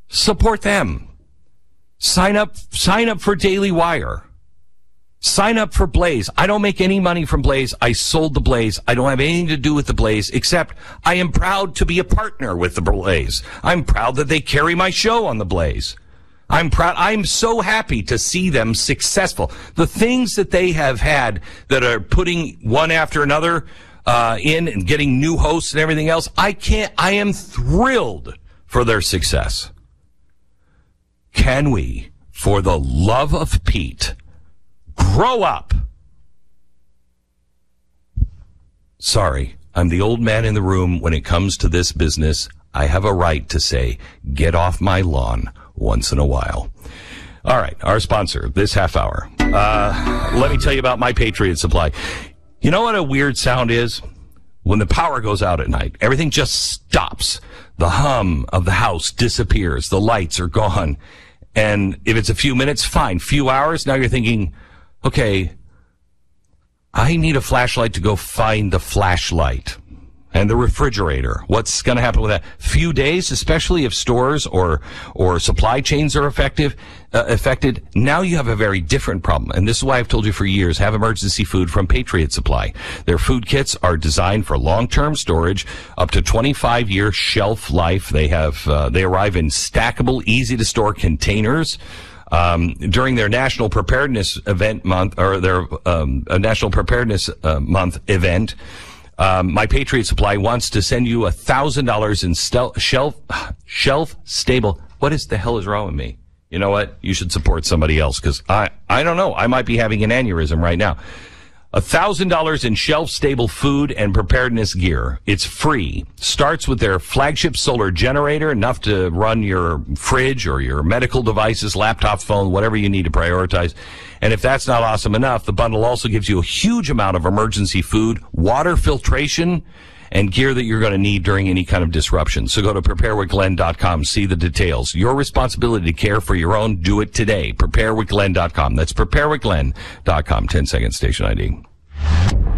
Support them. Sign up for Daily Wire. Sign up for Blaze. I don't make any money from Blaze. I sold the Blaze. I don't have anything to do with the Blaze, except I am proud to be a partner with the Blaze. I'm proud that they carry my show on the Blaze. I'm proud. I'm so happy to see them successful. The things that they have had that are putting one after another in and getting new hosts and everything else, I am thrilled for their success. Can we, for the love of Pete, grow up? Sorry, I'm the old man in the room when it comes to this business. I have a right to say, get off my lawn once in a while. All right, our sponsor this half hour. Let me tell you about My Patriot Supply. You know what a weird sound is? When the power goes out at night, everything just stops. The hum of the house disappears. The lights are gone. And if it's a few minutes, fine. Few hours, now you're thinking, okay, I need a flashlight to go find the flashlight. And the refrigerator. What's going to happen with that? Few days, especially if stores or supply chains are affected. Now you have a very different problem. And this is why I've told you for years, have emergency food from Patriot Supply. Their food kits are designed for long-term storage, up to 25-year shelf life. They arrive in stackable, easy-to-store containers. During their National Preparedness Event Month, or their National Preparedness Month event, My Patriot Supply wants to send you $1,000 in shelf stable. What the hell is wrong with me? You know what? You should support somebody else, because I don't know. I might be having an aneurysm right now. $1,000 in shelf-stable food and preparedness gear. It's free. Starts with their flagship solar generator, enough to run your fridge or your medical devices, laptop, phone, whatever you need to prioritize. And if that's not awesome enough, the bundle also gives you a huge amount of emergency food, water filtration, and gear that you're going to need during any kind of disruption. So go to preparewithglenn.com, see the details. Your responsibility to care for your own, do it today. Preparewithglenn.com. That's preparewithglenn.com. 10 seconds, station ID.